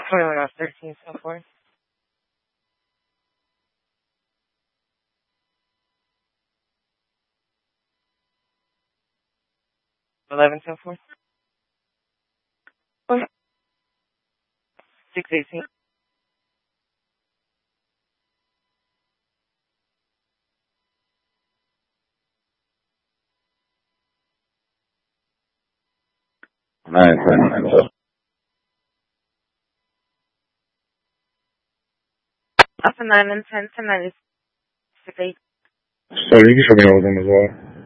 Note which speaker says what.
Speaker 1: 21 off 13, so forth. 11, so forth. 618. Up to 9 and 10 to 96.
Speaker 2: So you can show me all of them as well.